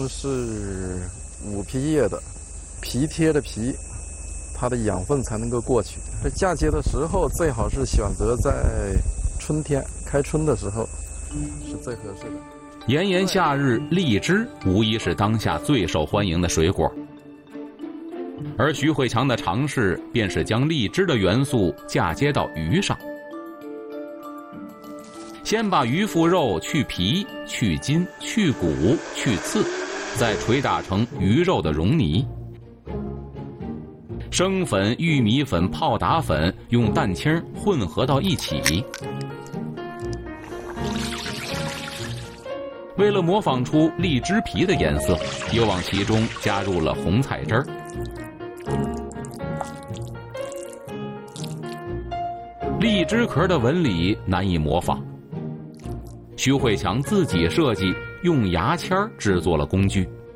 是五皮叶的，皮贴的皮，它的养分才能够过去。这嫁接的时候最好是选择在春天开春的时候，是最合适的。 炎炎夏日，荔枝无疑是当下最受欢迎的水果。而徐汇强的尝试便是将荔枝的元素嫁接到鱼上。先把鱼腹肉去皮、去筋、去骨、去刺，再捶打成鱼肉的溶泥。生粉、玉米粉、泡打粉用蛋清混合到一起。为了模仿出荔枝皮的颜色，又往其中加入了红彩汁儿。荔枝壳的纹理难以模仿，徐汇强自己设计，用牙签制作了工具，